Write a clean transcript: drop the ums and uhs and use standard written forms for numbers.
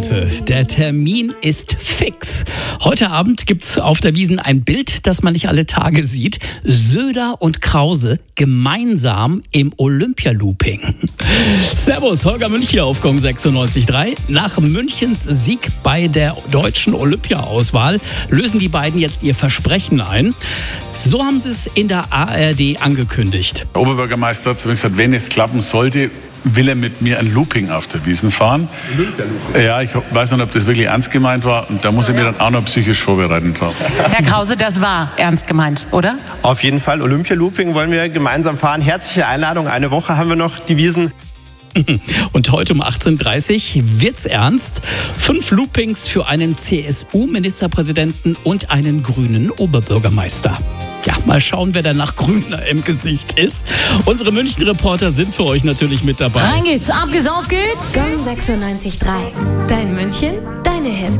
Leute, der Termin ist fix. Heute Abend gibt's auf der Wiesn ein Bild, das man nicht alle Tage sieht. Söder und Krause gemeinsam im Olympialooping. Servus, Holger Münch hier auf Gong 96.3. Nach Münchens Sieg bei der deutschen Olympia-Auswahl lösen die beiden jetzt ihr Versprechen ein. So haben sie es in der ARD angekündigt. Der Oberbürgermeister hat zu mir gesagt, wenn es klappen sollte, will er mit mir ein Looping auf der Wiesn fahren. Ja, ich weiß nicht, ob das wirklich ernst gemeint war. Und da muss ich mir dann auch noch psychisch vorbereiten drauf. Herr Krause, das war ernst gemeint, oder? Auf jeden Fall. Olympia-Looping wollen wir gemeinsam fahren. Herzliche Einladung. Eine Woche haben wir noch die Wiesn. Und heute um 18.30 Uhr wird's ernst. 5 Loopings für einen CSU-Ministerpräsidenten und einen grünen Oberbürgermeister. Ja, mal schauen, wer danach grüner im Gesicht ist. Unsere München-Reporter sind für euch natürlich mit dabei. Rein geht's, abgesauft geht's. Gong 96.3. Dein München, deine Hits.